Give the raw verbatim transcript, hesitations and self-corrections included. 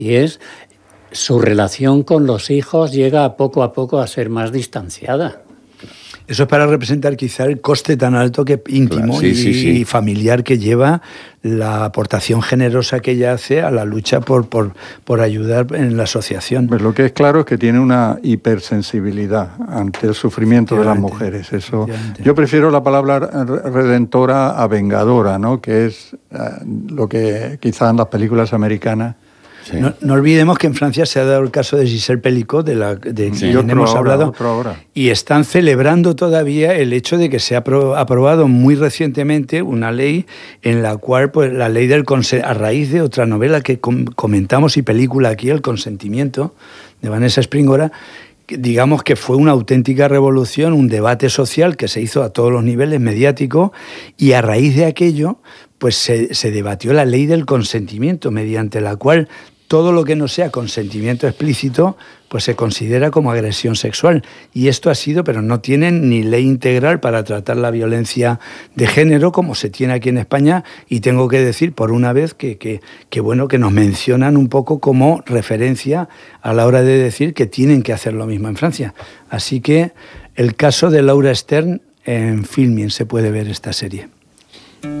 y es su relación con los hijos llega poco a poco a ser más distanciada. Eso es para representar quizá el coste tan alto que íntimo claro, sí, y, sí, sí. y familiar que lleva la aportación generosa que ella hace a la lucha por, por, por ayudar en la asociación. Pues lo que es claro es que tiene una hipersensibilidad ante el sufrimiento de las mujeres. Eso, yo prefiero la palabra redentora a vengadora, ¿no? Que es uh, lo que quizás en las películas americanas. Sí. No, no olvidemos que en Francia se ha dado el caso de Gisèle Pelicot, de la de sí, quien otro hemos ahora, hablado, otro ahora. Y están celebrando todavía el hecho de que se ha aprobado muy recientemente una ley en la cual, pues, la ley del consentimiento, a raíz de otra novela que com comentamos y película aquí, El consentimiento, de Vanessa Springora, digamos que fue una auténtica revolución, un debate social que se hizo a todos los niveles mediático, y a raíz de aquello pues se, se debatió la ley del consentimiento, mediante la cual todo lo que no sea consentimiento explícito pues se considera como agresión sexual. Y esto ha sido, pero no tienen ni ley integral para tratar la violencia de género como se tiene aquí en España, y tengo que decir por una vez que, que, que bueno, que nos mencionan un poco como referencia a la hora de decir que tienen que hacer lo mismo en Francia. Así que el caso de Laura Stern, en Filmin se puede ver esta serie.